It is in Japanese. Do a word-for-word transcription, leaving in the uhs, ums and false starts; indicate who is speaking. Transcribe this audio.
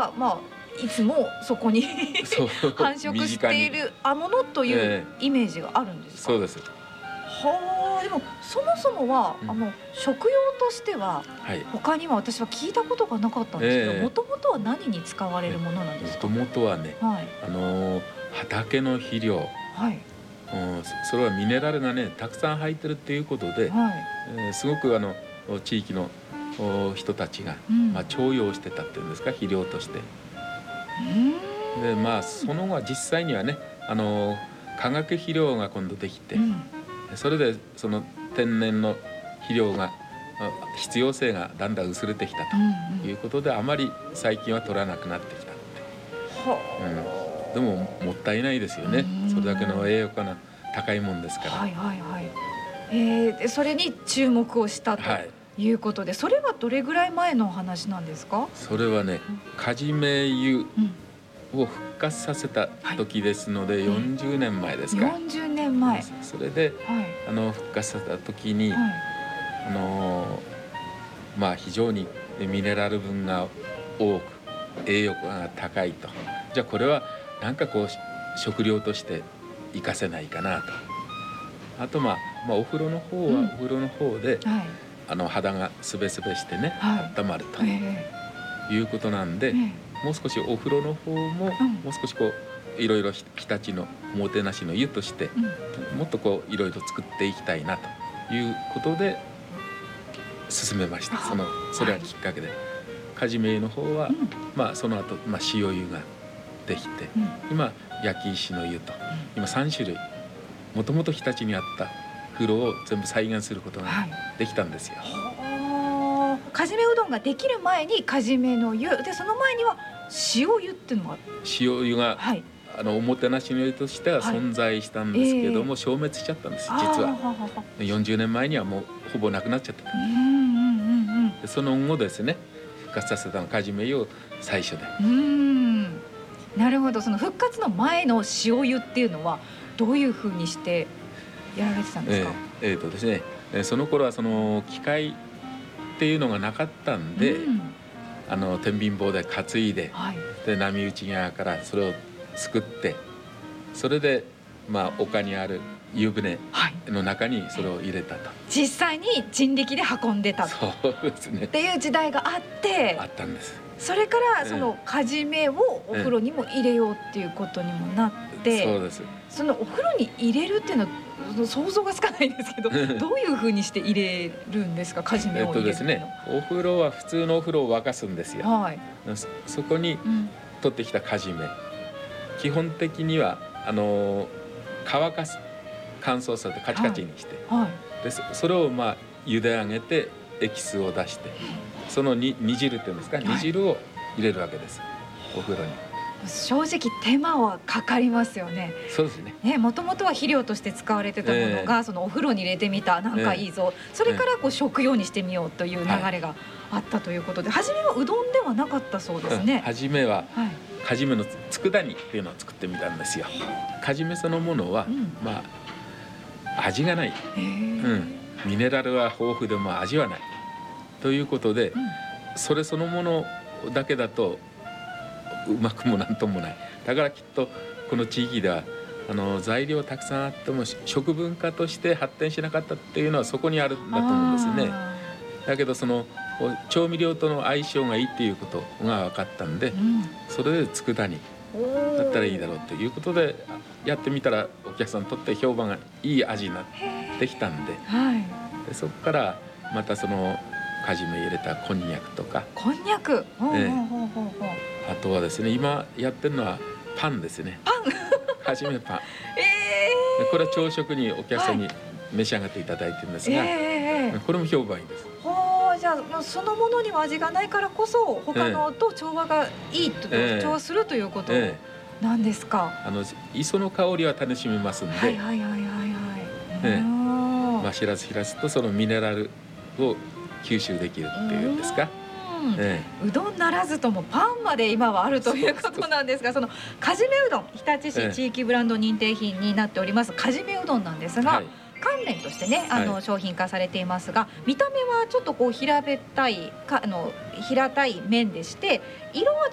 Speaker 1: が、まあ、いつもそこに繁殖しているものというイメージがあるんですか？
Speaker 2: そうです。
Speaker 1: はあ、でもそもそもは、うん、あの食用としては、はい、他には私は聞いたことがなかったんですけど、もともとは何に使われるものなんですか？
Speaker 2: もともとはね、はい、あの畑の肥料、はい、うん、それはミネラルがねたくさん入ってるっていうことで、はい、えー、すごくあの地域の人たちが、うん、まあ、重用してたっていうんですか、肥料として。でまあその後は実際にはね、あの化学肥料が今度できて、うん、それでその天然の肥料が必要性がだんだん薄れてきたということで、うんうん、あまり最近は取らなくなってきたって、うん、でももったいないですよね。それだけの栄養価の高いもんですから。
Speaker 1: はいはいはい、えー、それに注目をしたと、はい、いうことで、それはどれぐらい前のお話なんですか？
Speaker 2: それはね、カジメ油を復活させた時ですので、はい、よんじゅうねんまえですか。
Speaker 1: よんじゅうねんまえ。
Speaker 2: それで、はい、あの復活させた時に、はい、あのー、まあ非常にミネラル分が多く栄養価が高いと。じゃあこれはなんかこう食料として活かせないかなと。あと、まあ、まあお風呂の方は、うん、お風呂の方で、はい、あの肌がすべすべしてね、はい、温まると、えー、いうことなんで、えー、もう少しお風呂の方も、うん、もう少しこういろいろ日立のおもてなしの湯として、うん、もっとこういろいろ作っていきたいなということで進めました。そのそれはきっかけで、はい、カジメ油の方は、うん、まあその後、まあ、塩湯ができて、うん、今焼き石の湯と、うん、今さん種類、もともと日立にあった風呂を全部再現することができたんですよ。
Speaker 1: はい、カジメうどんができる前にカジメの湯で、その前には塩湯っていうのが、
Speaker 2: 塩湯が、はい、あのおもてなしの湯としては存在したんですけども、はい、えー、消滅しちゃったんです。実はよんじゅうねんまえにはもうほぼなくなっちゃった。うんうんうんうん、でその後ですね、復活させたのカジメ湯を最初で。
Speaker 1: うーん、なるほど。その復活の前の塩湯っていうのはどういうふうにしてやられてたんですか？
Speaker 2: えー、えーとですね、その頃はその機械っていうのがなかったんで、うん、あの天秤棒で担いで、はい、で波打ち際からそれを作って、それでまあ丘にある湯船の中にそれを入れたと、はい、
Speaker 1: 実際に人力で運んでた
Speaker 2: そうですね
Speaker 1: っていう時代があって
Speaker 2: あったんです。
Speaker 1: それからそのカジメをお風呂にも入れようっていうことにもなって、
Speaker 2: そうです。
Speaker 1: そのお風呂に入れるっていうのは想像がつかないんですけどどういうふうにして入れるんですか、カジメを入れるっていうの？えっとです
Speaker 2: ね、お風呂は普通のお風呂を沸かすんですよ。はい、そ, そこに取ってきたカジメ、うん、基本的にはあの乾かす、乾燥させてカチカチにして、はいはい、で そ, それをまあ茹で上げてエキスを出して、そのに煮汁っていうんですか、煮汁を入れるわけです、お風呂に。
Speaker 1: 正直手間はかかりますよね。
Speaker 2: そうですね。
Speaker 1: もともとは肥料として使われてたものが、えー、そのお風呂に入れてみた、なんかいいぞ、えー、それからこう食用にしてみようという流れがあったということで、はい、初めはうどんではなかったそうですね。
Speaker 2: 初めは、はい、カジメの佃煮っていうのを作ってみたんですよ。カジメそのものは、うん、まあ味がない、えーうん、ミネラルは豊富でも味はないということで、うん、それそのものだけだとうまくもなんともない。だからきっとこの地域ではあの材料たくさんあっても食文化として発展しなかったっていうのはそこにあるんだと思うんですね。だけどその調味料との相性がいいっていうことが分かったんで、うん、それで佃煮だったらいいだろうということでやってみたら、お客さんにとって評判がいい味になってきたんで、はい、でそこからまたそのカジメ入れたこんにゃくとか、
Speaker 1: こんにゃく、
Speaker 2: あとはですね、今やってるのはパンですね。
Speaker 1: パン
Speaker 2: カジメパン、えー、これは朝食にお客さんに召し上がっていただいてるんですが、えー、これも評判いいです。
Speaker 1: じゃあそのものには味がないからこそ他のと調和がいいと、えー、調和するということなんですか。
Speaker 2: えー、あの磯の香りは楽しめますんで、はいはいはいはいはい、えー、まあ知らず知らずとそのミネラルを吸収できるっていうんですか。
Speaker 1: ええ、うどんならずともパンまで今はあるということなんですが、そのカジメうどん、日立市地域ブランド認定品になっておりますカジメうどんなんですが、はい、乾麺としてね、あの、はい、商品化されていますが、見た目はちょっとこう平べったいかあの平たい麺でして、色は